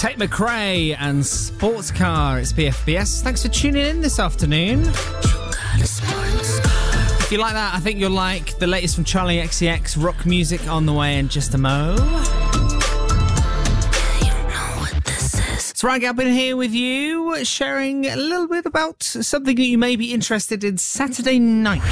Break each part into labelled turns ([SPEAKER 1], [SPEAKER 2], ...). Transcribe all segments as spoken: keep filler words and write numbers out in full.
[SPEAKER 1] Tate McRae and Sports Car. It's B F B S. Thanks for tuning in this afternoon. If you like that, I think you'll like the latest from Charlie X C X. Rock music on the way in just a mo. It's Ryan Galpin here with you, sharing a little bit about something that you may be interested in Saturday night.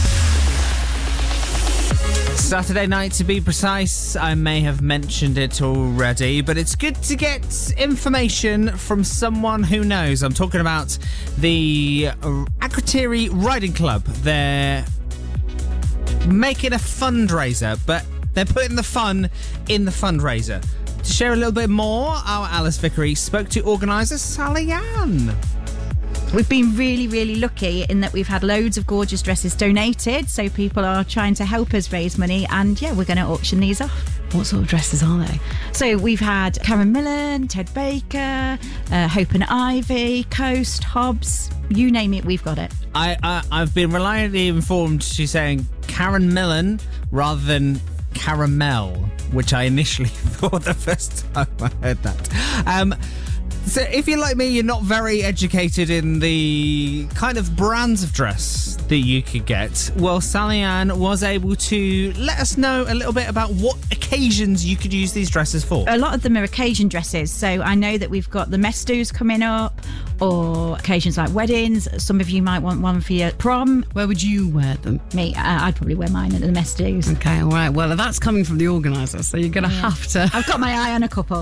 [SPEAKER 1] Saturday night, to be precise. I may have mentioned it already, but it's good to get information from someone who knows. I'm talking about the Akrotiri Riding Club. They're making a fundraiser, but they're putting the fun in the fundraiser. To share a little bit more, our Alice Vickery spoke to organiser Sally Ann.
[SPEAKER 2] We've been really, really lucky in that we've had loads of gorgeous dresses donated, so people are trying to help us raise money, and yeah, we're going to auction these off.
[SPEAKER 3] What sort of dresses are they?
[SPEAKER 2] So we've had Karen Millen, Ted Baker, uh, Hope and Ivy, Coast, Hobbs, you name it, we've got it.
[SPEAKER 1] I, I, I've been reliably informed she's saying Karen Millen rather than Caramel, which I initially thought the first time I heard that. Um... So if you're like me, you're not very educated in the kind of brands of dress that you could get. Well, Sally Ann was able to let us know a little bit about what occasions you could use these dresses for.
[SPEAKER 2] A lot of them are occasion dresses. So I know that we've got the Mestus coming up, or occasions like weddings. Some of you might want one for your prom.
[SPEAKER 3] Where would you wear them?
[SPEAKER 2] Me, uh, I'd probably wear mine at the Mestus.
[SPEAKER 3] Okay, all right. Well, that's coming from the organiser, so you're going to yeah. have to...
[SPEAKER 2] I've got my eye on a couple.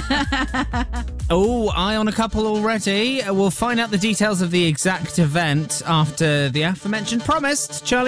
[SPEAKER 1] Oh, eye on a couple already. We'll find out the details of the exact event after the aforementioned promised Charlie